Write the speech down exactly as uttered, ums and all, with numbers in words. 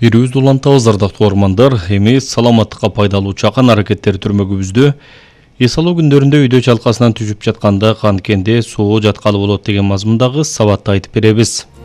Бирибизди улантабыз, ардактуу ормандар. Эми саламаттыкка пайдалуу чакан аракеттер түрмөгүбүздө эс алуу күндөрүндө үйдө чалкасынан түшүп жатканда канткенде суу жаткалы болот деген мазмундагы сабатты айтып беребиз.